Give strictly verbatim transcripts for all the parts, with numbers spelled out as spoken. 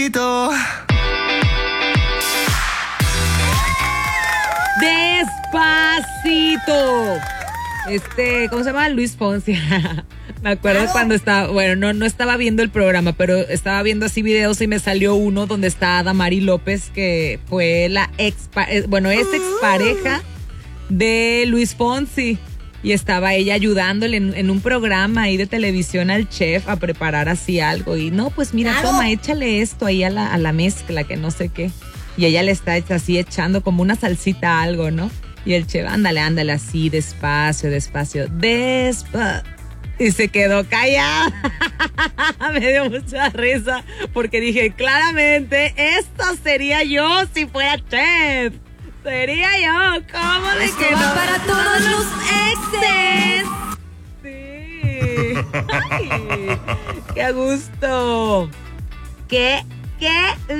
Despacito. Este, ¿cómo se llama? Luis Fonsi. Me acuerdo claro. cuando estaba, bueno, no, no estaba viendo el programa, pero estaba viendo así videos y me salió uno donde está Adamari López, que fue la ex, bueno, es expareja de Luis Fonsi. Y estaba ella ayudándole en, en un programa ahí de televisión al chef a preparar así algo. Y no, pues mira, claro. toma, échale esto ahí a la, a la mezcla, que no sé qué. Y ella le está así echando como una salsita a algo, ¿no? Y el chef, ándale, ándale, así, despacio, despacio, despacio. Y se quedó callado. Me dio mucha risa porque dije, claramente, esto sería yo si fuera chef. Sería yo, ¿cómo de esto que va no? Para todos los exes. Sí. Ay, qué a gusto. Qué, qué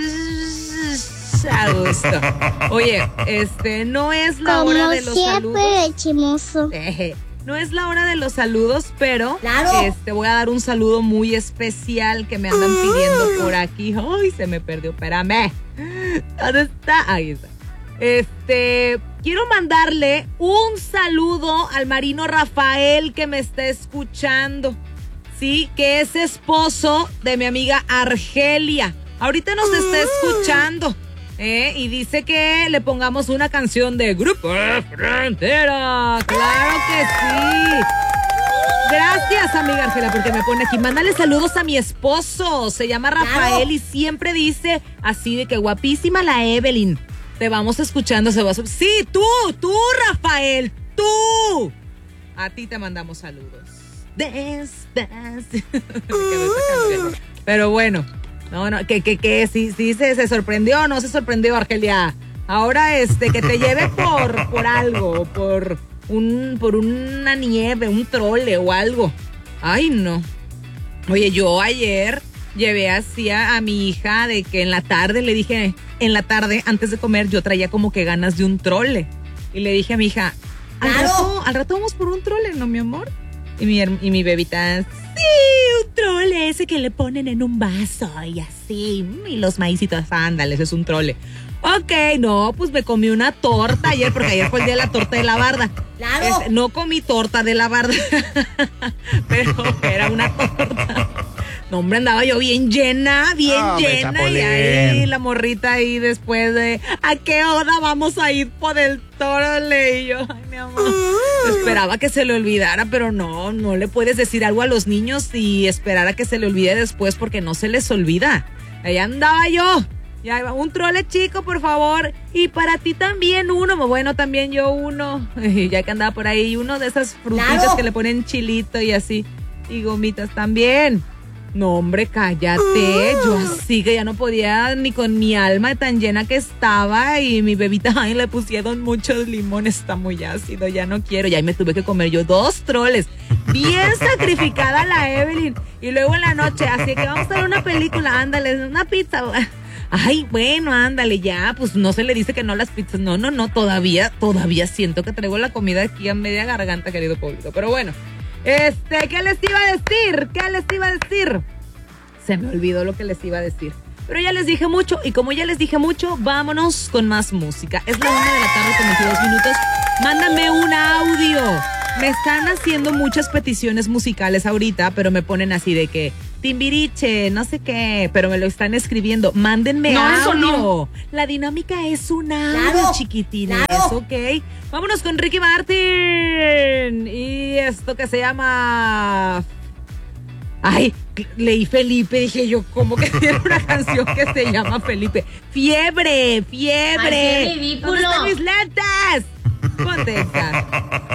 a gusto. Oye, este, no es la Como hora de los siempre, saludos. chimoso. Eh, no es la hora de los saludos, pero claro. este, voy a dar un saludo muy especial que me andan pidiendo por aquí. Ay, se me perdió, espérame. ¿Dónde está? Ahí está. Este, quiero mandarle un saludo al marino Rafael que me está escuchando. Sí, que es esposo de mi amiga Argelia. Ahorita nos está escuchando. ¿Eh? Y dice que le pongamos una canción de Grupo Frontera. ¡Claro que sí! Gracias, amiga Argelia, porque me pone aquí. Mándale saludos a mi esposo. Se llama Rafael claro. y siempre dice así de que guapísima la Evelyn. Te vamos escuchando. Se va a... Sí, tú, tú, Rafael, tú. A ti te mandamos saludos. Des, des. Pero bueno. No, no, que, que, que, sí, sí, se, se sorprendió, no se sorprendió, Argelia. Ahora, este, que te lleve por, por algo, por un, por una nieve, un trole o algo. Ay, no. Oye, yo ayer llevé así a, a mi hija de que en la tarde, le dije, en la tarde, antes de comer, yo traía como que ganas de un trole. Y le dije a mi hija, al, claro. rato, al rato vamos por un trole, ¿no, mi amor? Y mi, y mi bebita, sí, un trole ese que le ponen en un vaso y así, y los maicitos, ándale, ese es un trole. Ok, no, pues me comí una torta ayer, porque ayer fue el día de la torta de la barda. Claro. Este, no comí torta de la barda, pero era una torta. No, hombre, andaba yo bien llena, bien oh, llena. Y ahí la morrita ahí después de, ¿a qué hora vamos a ir por el trole? Y yo, ay, mi amor. Esperaba que se le olvidara, pero no, no le puedes decir algo a los niños y esperar a que se le olvide después porque no se les olvida. Ahí andaba yo. Ya iba, un trole chico, por favor. Y para ti también uno. Bueno, también yo uno. Ya que andaba por ahí, uno de esas frutitas claro. que le ponen chilito y así. Y gomitas también. No, hombre, cállate. Yo así que ya no podía ni con mi alma tan llena que estaba. Y mi bebita, ay, le pusieron muchos limones. Está muy ácido, ya no quiero. Y ahí me tuve que comer yo dos troles. Bien sacrificada la Evelyn. Y luego en la noche, así que vamos a ver una película. Ándale, una pizza. Ay, bueno, ándale, ya. Pues no se le dice que no a las pizzas. No, no, no, todavía, todavía siento que traigo la comida aquí a media garganta, querido público. Pero bueno. Este, ¿qué les iba a decir? ¿Qué les iba a decir? Se me olvidó lo que les iba a decir. Pero ya les dije mucho, y como ya les dije mucho, vámonos con más música. Es la una de la tarde con veintidós minutos. Mándame un audio. Me están haciendo muchas peticiones musicales ahorita, pero me ponen así de que Timbiriche, no sé qué, pero me lo están escribiendo. Mándenme no, audio. Eso no. La dinámica es un audio, claro, chiquitines, claro. ¿ok? Vámonos con Ricky Martin. Y esto que se llama... Ay, leí Felipe, dije yo, ¿cómo que tiene una canción que se llama Felipe? Fiebre, fiebre. Ay, qué ridículo. ¿Dónde están mis lentes? Ponte esta.